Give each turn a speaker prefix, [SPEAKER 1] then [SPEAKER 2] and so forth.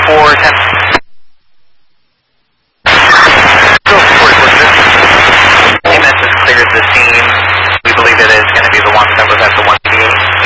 [SPEAKER 1] 410. EMS has cleared the scene. We believe it is going to be the one that was at the 1